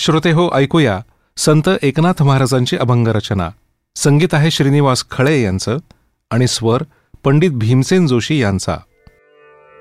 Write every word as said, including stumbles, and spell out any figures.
श्रोते हो, ऐकूया संत एकनाथ महाराजांची अभंग रचना. संगीत आहे श्रीनिवास खळे यांचं आणि स्वर पंडित भीमसेन जोशी यांचा.